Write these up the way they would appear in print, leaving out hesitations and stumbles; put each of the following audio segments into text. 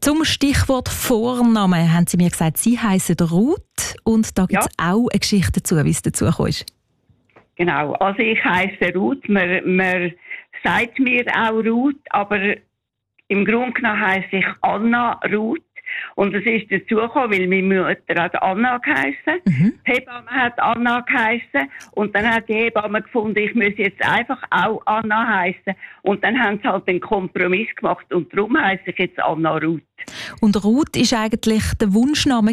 Zum Stichwort Vornamen haben Sie mir gesagt, Sie heissen Ruth und da gibt es auch eine Geschichte dazu, wie es dazu gekommen ist. Genau, also ich heisse Ruth, man sagt mir auch Ruth, aber im Grunde genommen heisse ich Anna Ruth. Und es ist dazu gekommen, weil meine Mutter hat Anna geheissen, die Hebamme hat Anna geheissen und dann hat die Hebamme gefunden, ich muss jetzt einfach auch Anna heissen. Und dann haben sie halt einen Kompromiss gemacht und darum heisse ich jetzt Anna Ruth. Und Ruth war eigentlich der Wunschname,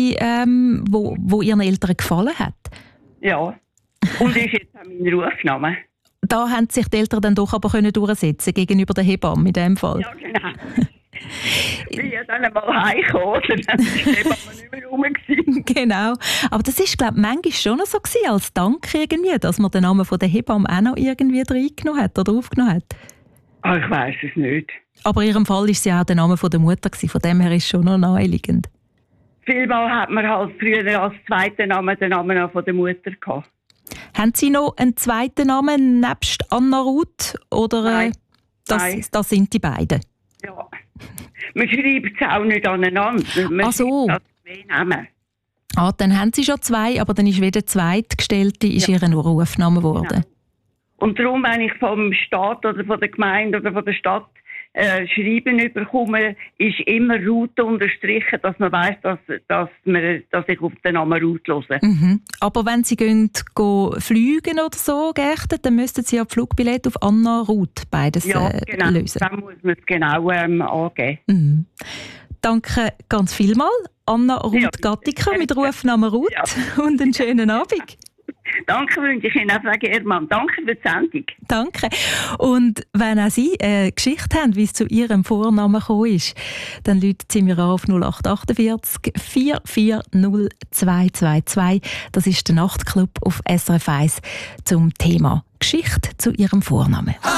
wo Ihren Eltern gefallen hat? Ja, und ist jetzt auch mein Rufname. Da haben sich die Eltern dann doch aber durchsetzen gegenüber der Hebamme in dem Fall. Ja, genau. Ich bin ja dann einmal heimgekommen, dann war die Hebamme nicht mehr rum. Genau. Aber das war, glaube ich, manchmal schon noch so gewesen, als Dank irgendwie, dass man den Namen von der Hebamme auch noch irgendwie reingenommen hat oder aufgenommen hat. Ah, ich weiss es nicht. Aber in Ihrem Fall war es ja auch der Name von der Mutter gewesen, von dem her ist es schon noch naheliegend. Vielmal hat man halt früher als zweiten Namen den Namen von der Mutter gehabt. Haben Sie noch einen zweiten Namen nebst Anna Ruth? Oder Nein. Das sind die beiden? Ja. Man schreibt es auch nicht aneinander. Man so. schreibt zwei Namen. Dann haben Sie schon zwei, aber dann ist wieder der zweitgestellte Ihr nur Rufname geworden. Genau. Und darum, wenn ich vom Staat oder von der Gemeinde oder von der Stadt Schreiben überkomme, ist immer Ruth unterstrichen, dass man weiss, dass ich auf den Namen Ruth höre. Aber wenn Sie fliegen oder so, dann müssten Sie ja die Flugbillette auf Anna Ruth beides genau. lösen. Dann muss man es genau angeben. Danke ganz vielmals, Anna Ruth Gattiker mit Rufnamen Ruth und einen schönen Abend. Danke, wünsche ich Ihnen auch, Frau Germann. Danke für die Sendung. Danke. Und wenn auch Sie eine Geschichte haben, wie es zu Ihrem Vornamen gekommen ist, dann rufen Sie mir an auf 0848 440 222. Das ist der Nachtclub auf SRF 1 zum Thema Geschichte zu Ihrem Vornamen.